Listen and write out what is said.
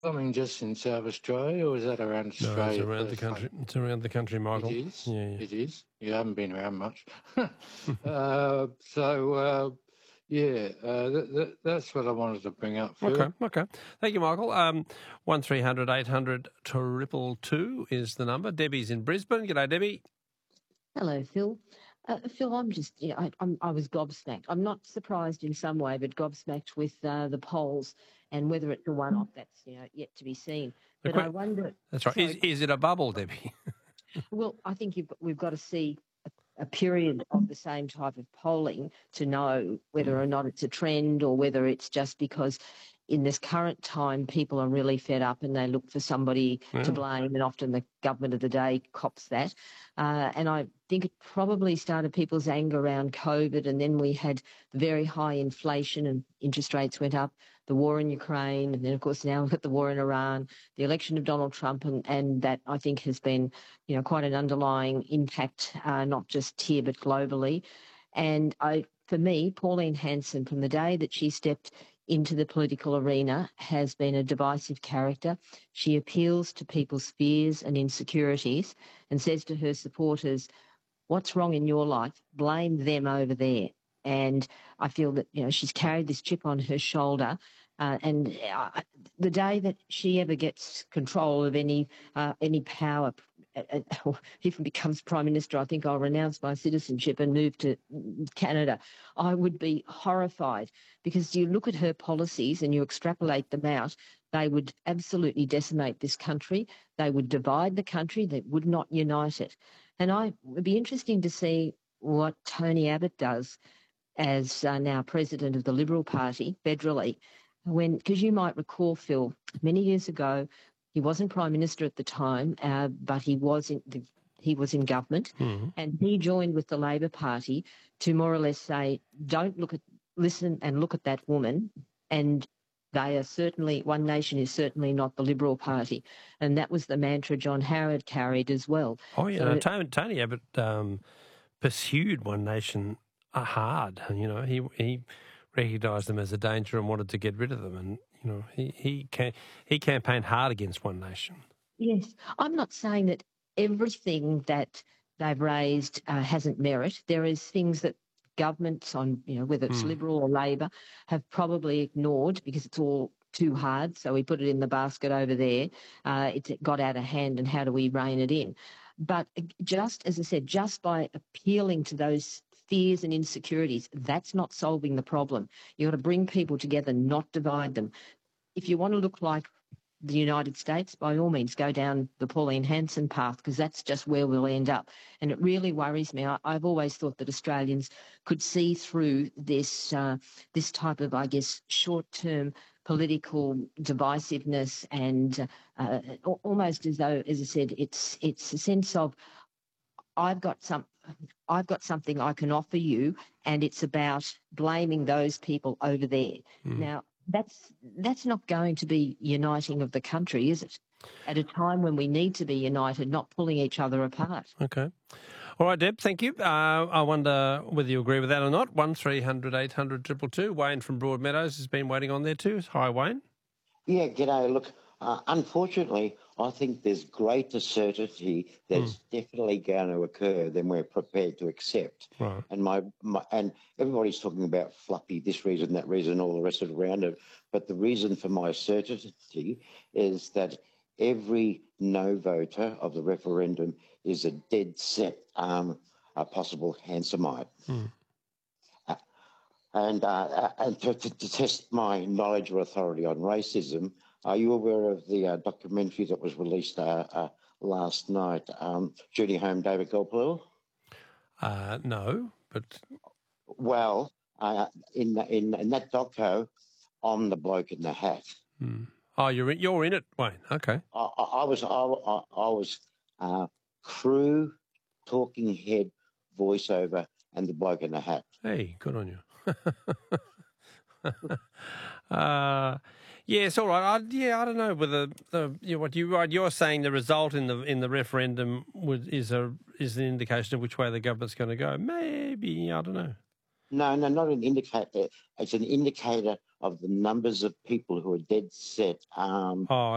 I mean, just in South Australia, or is that around No, it's Australia around the personally? country. It's around the country, It Michael. is. Yeah, It is. You haven't been around much. yeah. That's what I wanted to bring up, Okay, Phil. okay. Thank you, Michael. 1300 800 222 is the number. Debbie's in Brisbane. G'day, Debbie. Hello, Phil. Phil, I'm just, I was gobsmacked. I'm not surprised in some way, but gobsmacked with the polls and whether it's a one-off, that's yet to be seen. But I wonder. That's right. Sorry. Is it a bubble, Debbie? Well, I think we've got to see a period of the same type of polling to know whether or not it's a trend or whether it's just because in this current time people are really fed up and they look for somebody to blame, and often the government of the day cops that. And I think it probably started people's anger around COVID, and then we had very high inflation and interest rates went up, the war in Ukraine, and then, of course, now we've got the war in Iran, the election of Donald Trump, and that, I think, has been quite an underlying impact, not just here but globally. And for me, Pauline Hanson, from the day that she stepped into the political arena, has been a divisive character. She appeals to people's fears and insecurities and says to her supporters, what's wrong in your life? Blame them over there. And I feel that, she's carried this chip on her shoulder. And the day that she ever gets control of any power, or even becomes Prime Minister, I think I'll renounce my citizenship and move to Canada. I would be horrified, because you look at her policies and you extrapolate them out, they would absolutely decimate this country. They would divide the country. They would not unite it. And it would be interesting to see what Tony Abbott does as now president of the Liberal Party federally, because you might recall, Phil, many years ago, he wasn't Prime Minister at the time, but he was in government, and he joined with the Labor Party to more or less say, listen and look at that woman, and they are certainly, One Nation is certainly not the Liberal Party. And that was the mantra John Howard carried as well. Oh, yeah. Tony Abbott pursued One Nation hard. He recognised them as a danger and wanted to get rid of them. And, he campaigned hard against One Nation. Yes. I'm not saying that everything that they've raised hasn't merit. There is things that governments on, whether it's Liberal or Labor, have probably ignored because it's all too hard. So we put it in the basket over there. It got out of hand, and how do we rein it in? But just, as I said, just by appealing to those fears and insecurities, that's not solving the problem. You've got to bring people together, not divide them. If you want to look like the United States, by all means, go down the Pauline Hanson path, because that's just where we'll end up. And it really worries me. I've always thought that Australians could see through this type of, I guess, short-term political divisiveness, and almost as though, as I said, it's a sense of I've got something I can offer you, and it's about blaming those people over there. Now, that's not going to be uniting of the country, is it? At a time when we need to be united, not pulling each other apart. Okay. All right, Deb, thank you. I wonder whether you agree with that or not. 1300 800 222. Wayne from Broadmeadows has been waiting on there too. Hi, Wayne. Yeah, g'day. Look, unfortunately, I think there's greater certainty that's definitely going to occur than we're prepared to accept. Right. And everybody's talking about fluffy, this reason, that reason, all the rest of it around it. But the reason for my certainty is that every no voter of the referendum is a dead set a possible Hansomite. And to test my knowledge or authority on racism, are you aware of the documentary that was released last night, Shooting Home David Gulpilil? No, but... Well, in that doco, I'm the bloke in the hat. Oh, you're in it, Wayne. Okay. I was crew, talking head, voiceover, and the bloke in the hat. Hey, good on you. Yes, all right. I don't know whether you're saying the result in the referendum is an indication of which way the government's going to go. Maybe, I don't know. No, not an indicator. It's an indicator of the numbers of people who are dead set.